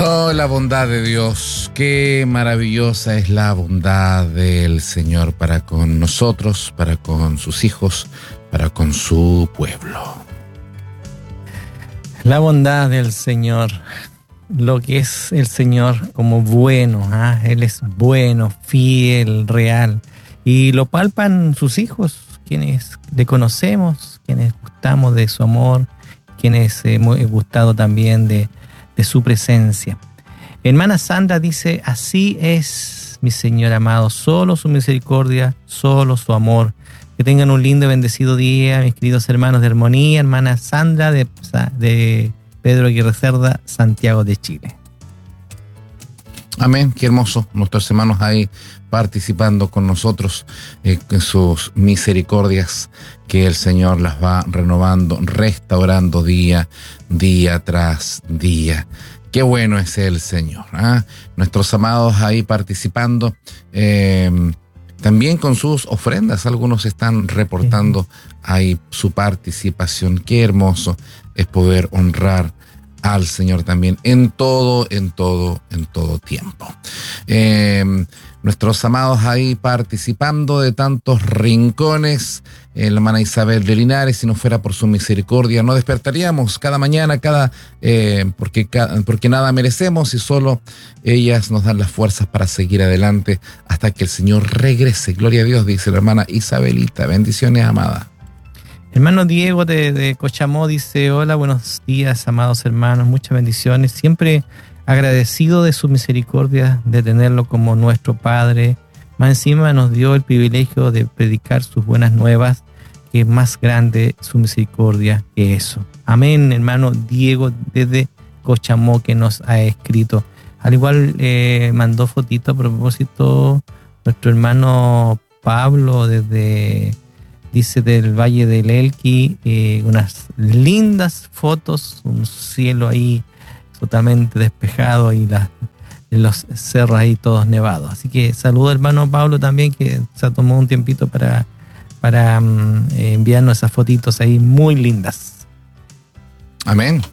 Oh, la bondad de Dios, qué maravillosa es la bondad del Señor para con nosotros, para con sus hijos, para con su pueblo. La bondad del Señor, lo que es el Señor como bueno, Él es bueno, fiel, real, y lo palpan sus hijos, quienes le conocemos, quienes gustamos de su amor, quienes hemos gustado también de su presencia. Hermana Sandra dice: así es, mi Señor amado, solo su misericordia, solo su amor. Que tengan un lindo y bendecido día, mis queridos hermanos de Armonía. Hermana Sandra de Pedro Aguirre Cerda, Santiago de Chile. Amén, qué hermoso, nuestros hermanos ahí participando con nosotros en sus misericordias, que el Señor las va renovando, restaurando día tras día. Qué bueno es el Señor, Nuestros amados ahí participando, también con sus ofrendas. Algunos están reportando ahí su participación. Qué hermoso es poder honrar al Señor también en todo tiempo. Nuestros amados ahí participando de tantos rincones. La hermana Isabel de Linares: si no fuera por su misericordia, no despertaríamos cada mañana, porque nada merecemos, y solo ellas nos dan las fuerzas para seguir adelante hasta que el Señor regrese. Gloria a Dios, dice la hermana Isabelita. Bendiciones, amada. Hermano Diego de Cochamó dice: hola, buenos días, amados hermanos, muchas bendiciones. Siempre agradecido de su misericordia, de tenerlo como nuestro Padre. Más encima nos dio el privilegio de predicar sus buenas nuevas, que es más grande su misericordia que eso. Amén, hermano Diego desde Cochamó, que nos ha escrito. Al igual mandó fotito a propósito nuestro hermano Pablo dice del Valle del Elqui, unas lindas fotos, un cielo ahí totalmente despejado y los cerros ahí todos nevados. Así que saludo al hermano Pablo también, que se tomó un tiempito para enviarnos esas fotitos ahí muy lindas. Amén.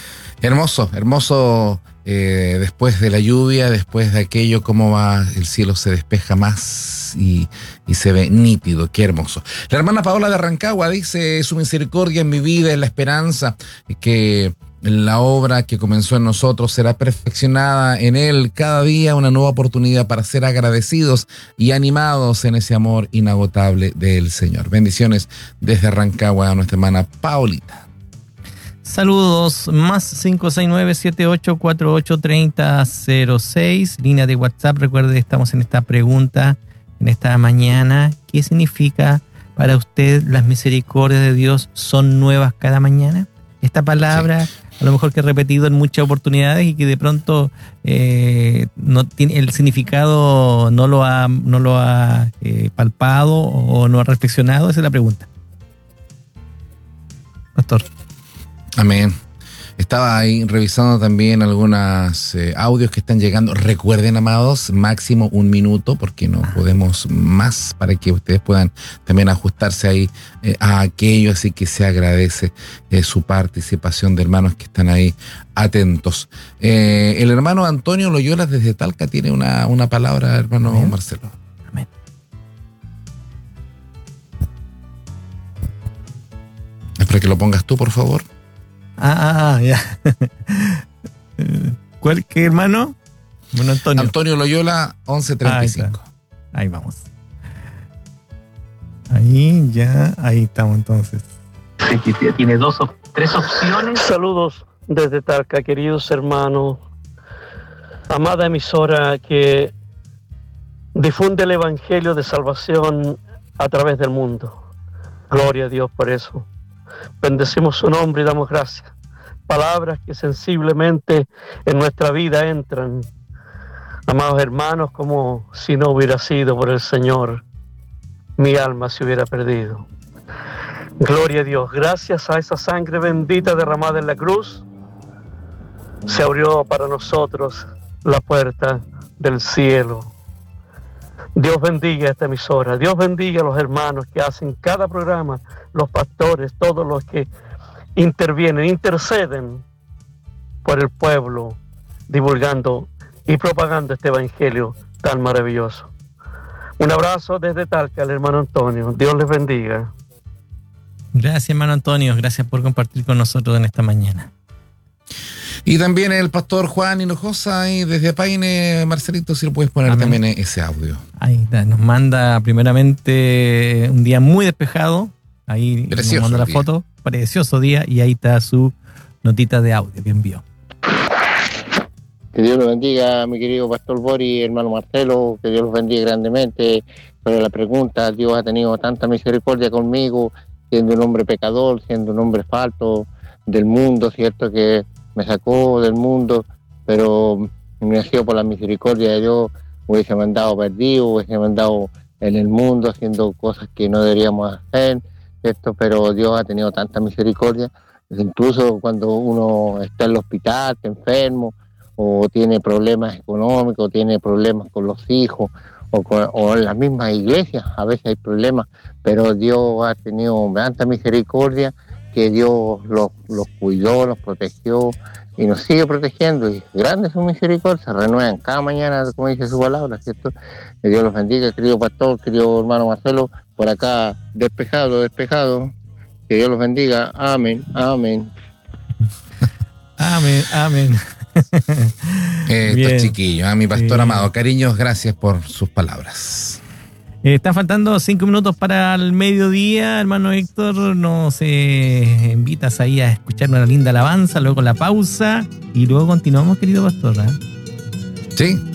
Hermoso. Después de la lluvia, después de aquello, cómo va, el cielo se despeja más y se ve nítido. Qué hermoso. La hermana Paola de Rancagua dice: su misericordia en mi vida es la esperanza, que la obra que comenzó en nosotros será perfeccionada en Él. Cada día una nueva oportunidad para ser agradecidos y animados en ese amor inagotable del Señor. Bendiciones desde Rancagua a nuestra hermana Paolita. Saludos, más 569-7848-3006, línea de WhatsApp. Recuerde, estamos en esta pregunta, en esta mañana: ¿qué significa para usted las misericordias de Dios son nuevas cada mañana? Esta palabra, sí, a lo mejor que he repetido en muchas oportunidades y que de pronto no tiene el significado, no lo ha palpado o no ha reflexionado. Esa es la pregunta, pastor. Amén. Estaba ahí revisando también algunos audios que están llegando. Recuerden, amados, máximo 1 minuto, porque no podemos más, para que ustedes puedan también ajustarse ahí a aquello. Así que se agradece su participación de hermanos que están ahí atentos. El hermano Antonio Loyola desde Talca tiene una palabra, hermano. Amén. Marcelo. Amén. Es para que lo pongas tú, por favor. Ya. ¿Cuál, qué hermano? Bueno, Antonio Loyola, 1135. Ahí vamos. Ahí estamos entonces. Tiene 3 opciones. Saludos desde Talca, queridos hermanos. Amada emisora que difunde el evangelio de salvación a través del mundo. Gloria a Dios por eso. Bendecimos su nombre y damos gracias. Palabras que sensiblemente en nuestra vida entran, amados hermanos, como si no hubiera sido por el Señor, mi alma se hubiera perdido. Gloria a Dios. Gracias a esa sangre bendita derramada en la cruz, se abrió para nosotros la puerta del cielo. Dios bendiga esta emisora, Dios bendiga a los hermanos que hacen cada programa, los pastores, todos los que intervienen, interceden por el pueblo divulgando y propagando este evangelio tan maravilloso. Un abrazo desde Talca, el hermano Antonio. Dios les bendiga. Gracias, hermano Antonio. Gracias por compartir con nosotros en esta mañana. Y también el pastor Juan Hinojosa ahí desde Paine, Marcelito, si lo puedes poner también ese audio. Ahí está, nos manda primeramente un día muy despejado. Ahí precioso nos manda la foto, precioso día, y ahí está su notita de audio que envió. Que Dios los bendiga, mi querido pastor Boris, hermano Marcelo, que Dios los bendiga grandemente. Pero la pregunta, Dios ha tenido tanta misericordia conmigo, siendo un hombre pecador, siendo un hombre falto del mundo, cierto que me sacó del mundo, pero me ha sido por la misericordia de Dios, hubiese andado perdido, hubiese andado en el mundo haciendo cosas que no deberíamos hacer, ¿cierto? Pero Dios ha tenido tanta misericordia, incluso cuando uno está en el hospital, está enfermo, o tiene problemas económicos, o tiene problemas con los hijos, o en las mismas iglesias, a veces hay problemas, pero Dios ha tenido tanta misericordia que Dios los cuidó, los protegió y nos sigue protegiendo, y grande su misericordia, se renuevan cada mañana, como dice su palabra, ¿cierto? Que Dios los bendiga, querido pastor, querido hermano Marcelo, por acá despejado, que Dios los bendiga, amén. Amén. Estos chiquillos, a mi pastor amado, cariños, gracias por sus palabras. Están faltando 5 minutos para el mediodía, hermano Héctor. Nos invitas ahí a escuchar una linda alabanza, luego la pausa y luego continuamos, querido pastor, ¿eh? Sí,